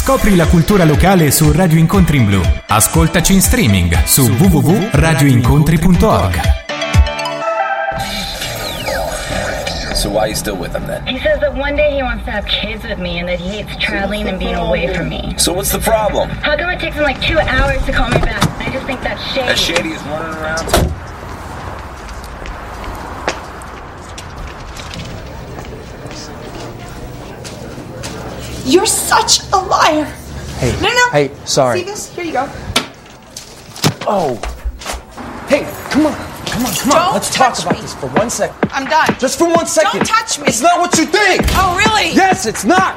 Scopri la cultura locale su Radio Incontri in Blu. Ascoltaci in streaming su www.radioincontri.org. So why are you still with him then? He says that one day he wants to have kids with me and that he hates traveling and being away from me. So what's the problem? How come it takes him like 2 hours to call me back? I just think that's shady. As shady as running around? You're such a liar. Hey. No. Hey, sorry. See this? Here you go. Oh. Hey, come on. Don't Let's talk touch about me. this for 1 second. I'm done. Just for 1 second. Don't touch me. It's not what you think. Oh, really? Yes, it's not.